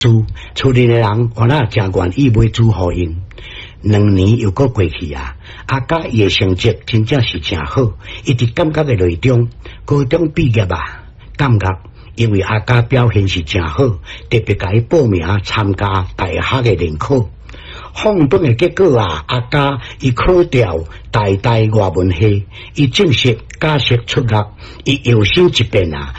厝里的人我那真愿意买煮互因。2年又过去啊，阿家伊的成绩真正是真好，伊伫感觉的内中，高中毕业啊，感觉因为阿家表现是真好，特别甲伊报名参加大学的联考。放榜的结果啊，阿家伊考调台大外文系，伊正式假释出学，伊摇身一变啊，